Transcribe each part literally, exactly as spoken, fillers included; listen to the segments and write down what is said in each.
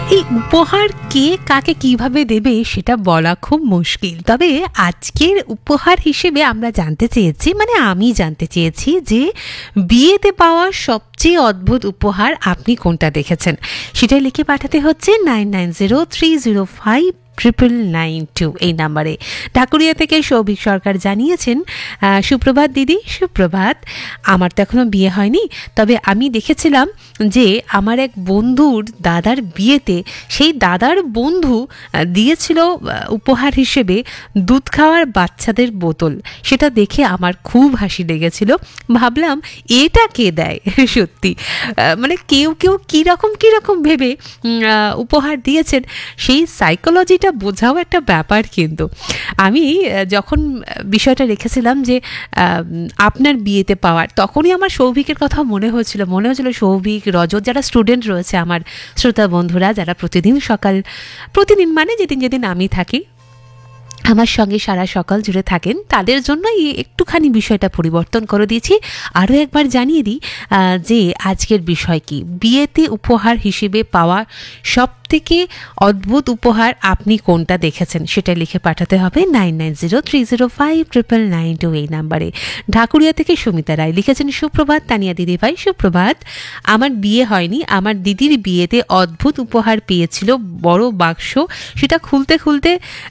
এই উপহার কে কাকে কিভাবে দেবে সেটা বলা খুব মুশকিল। তবে আজকের উপহার হিসেবে আমরা জানতে চেয়েছি, মানে আমি জানতে চেয়েছি যে বিয়েতে পাওয়া সবচেয়ে অদ্ভুত উপহার আপনি কোনটা দেখেছেন, সেটাই লিখে পাঠাতে হচ্ছে nine nine zero three zero five triple nine two এই নাম্বারে। ঢাকুরিয়া থেকে সৌভিক সরকার জানিয়েছেন, সুপ্রভাত দিদি। সুপ্রভাত। আমার তো এখনও বিয়ে হয়নি, তবে আমি দেখেছিলাম যে আমার এক বন্ধুর দাদার বিয়েতে সেই দাদার বন্ধু দিয়েছিল উপহার হিসেবে দুধ খাওয়ার বাচ্চাদের বোতল। সেটা দেখে আমার খুব হাসি লেগেছিল। ভাবলাম এটা কে দেয়। সত্যি মানে কেউ কেউ কীরকম কীরকম ভেবে উপহার দিয়েছেন, সেই সাইকোলজিটা বোঝাও একটা ব্যাপার। কিন্তু আমি যখন বিষয়টা রেখেছিলাম যে আপনার বিয়েতে পাওয়ার, তখনই আমার সৌভিকের কথা মনে হয়েছিল মনে হয়েছিল সৌভিক, রজত, যারা স্টুডেন্ট রয়েছে আমার শ্রোতা বন্ধুরা, যারা প্রতিদিন সকাল প্রতিদিন মানে যেদিন যেদিন আমি থাকি আমার সঙ্গে সারা সকাল জুড়ে থাকেন, তাদের জন্যই একটুখানি বিষয়টা পরিবর্তন করে দিয়েছি। আরও একবার জানিয়ে দিই যে আজকের বিষয় কি, বিয়েতে উপহার হিসেবে পাওয়া সব থেকে অদ্ভুত উপহার আপনি কোনটা দেখেছেন সেটা লিখে পাঠাতে হবে nine nine zero three zero five triple nine two এই নাম্বারে। ঢাকুরিয়া থেকে সুমিতা রায় লিখেছেন, সুপ্রভাত তানিয়া দিদি ভাই। সুপ্রভাত। আমার বিয়ে হয়নি, আমার দিদির বিয়েতে অদ্ভুত উপহার পেয়েছিল বড় বাক্স। সেটা খুলতে খুলতে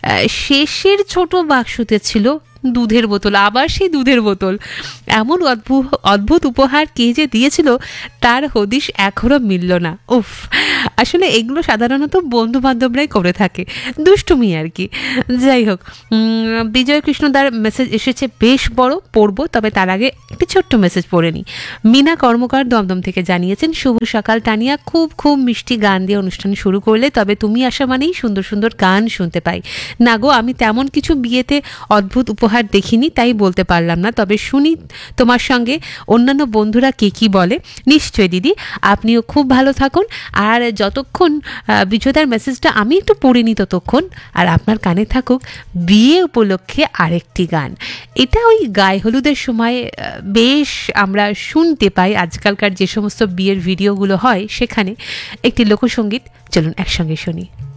শেষের ছোট বাক্সতে ছিল দুধের বোতল। আবার সেই দুধের বোতল। এমন অদ্ভুত অদ্ভুত উপহার কে যে দিয়েছিল তার হদিশ এখনও মিলল না। উফ, আসলে এগুলো সাধারণত বন্ধু বান্ধবরাই করে থাকে, দুষ্টুমি আর কি। যাই হোক, বিজয় কৃষ্ণদার মেসেজ এসেছে বেশ বড়, পড়বো, তবে তার আগে একটি ছোট্ট মেসেজ পড়ে নিই। মিনা কর্মকার দমদম থেকে জানিয়েছেন, শুভ সকাল টানিয়া, খুব খুব মিষ্টি গান দিয়ে অনুষ্ঠান শুরু করলে, তবে তুমি আসা মানেই সুন্দর সুন্দর গান শুনতে পাই। না গো, আমি তেমন কিছু বিয়েতে অদ্ভুত উপহার দেখিনি, তাই বলতে পারলাম না, তবে শুনি তোমার সঙ্গে অন্যান্য বন্ধুরা কে কি বলে। নিশ্চয় দিদি, আপনিও খুব ভালো থাকুন। আর যতক্ষণ বিজয়দার মেসেজটা আমি একটু পড়ে নিই ততক্ষণ, আর আপনার কানে থাকুক বিয়ে উপলক্ষে আরেকটি গান। এটা ওই গায়ে হলুদের সময় বেশ আমরা শুনতে পাই, আজকালকার যে সমস্ত বিয়ের ভিডিওগুলো হয় সেখানে একটি লোকসঙ্গীত। চলুন একসঙ্গে শুনি।